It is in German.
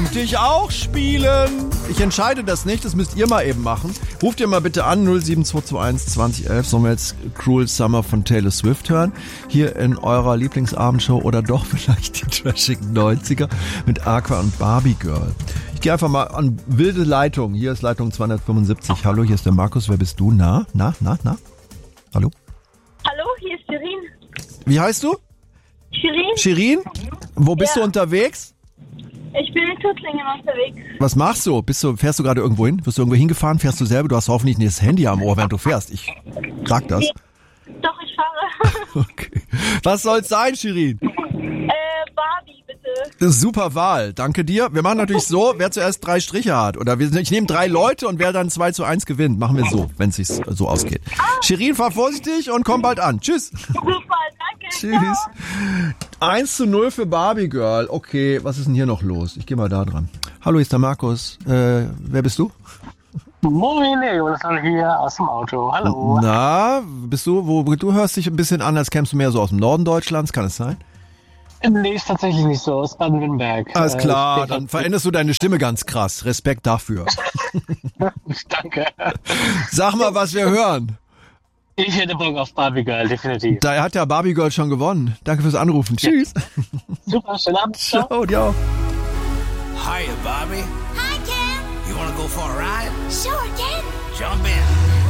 Könnte ich auch spielen. Ich entscheide das nicht, das müsst ihr mal eben machen. Ruft ihr mal bitte an, 07221 2011. Sollen wir jetzt Cruel Summer von Taylor Swift hören? Hier in eurer Lieblingsabendshow oder doch vielleicht die trashigen 90er mit Aqua und Barbie Girl. Ich gehe einfach mal an wilde Leitung. Hier ist Leitung 275. Hallo, hier ist der Markus. Wer bist du? Na? Hallo? Hallo, hier ist Shirin. Wie heißt du? Shirin? Shirin? Wo bist du unterwegs? Ich bin in Tuttlingen unterwegs. Was machst du? Fährst du gerade irgendwo hin? Wirst du irgendwo hingefahren? Fährst du selber? Du hast hoffentlich nicht das Handy am Ohr, während du fährst. Ich sag das. Doch, ich fahre. Okay. Was soll's sein, Shirin? Barbie, bitte. Super Wahl, danke dir. Wir machen natürlich so, wer zuerst 3 Striche hat. Oder ich nehme 3 Leute und wer dann 2:1 gewinnt. Machen wir so, wenn es sich so ausgeht. Shirin, fahr vorsichtig und komm bald an. Tschüss. Super, danke. Tschüss. 1:0 für Barbie Girl. Okay, was ist denn hier noch los? Ich gehe mal da dran. Hallo, hier ist der Markus. Wer bist du? Moin, Jonathan hier aus dem Auto. Hallo. Na, bist du, du hörst dich ein bisschen an, als kämst du mehr so aus dem Norden Deutschlands, kann es sein? Nee, ist tatsächlich nicht so, aus Baden-Württemberg. Alles klar, dann veränderst du deine Stimme ganz krass. Respekt dafür. Danke. Sag mal, was wir hören. Ich hätte Bock auf Barbie Girl, definitiv. Da hat ja Barbie Girl schon gewonnen. Danke fürs Anrufen. Tschüss. Super, schönen Abend. Ciao, dir auch. Hiya, Barbie. Hi, Ken. You wanna go for a ride? Sure, Ken. Jump in.